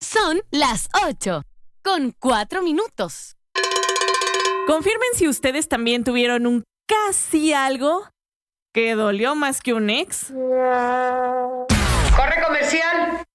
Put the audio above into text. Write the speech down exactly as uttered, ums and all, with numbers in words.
Son las ocho, con cuatro minutos. Confirmen si ustedes también tuvieron un casi algo que dolió más que un ex. ¡Corre comercial!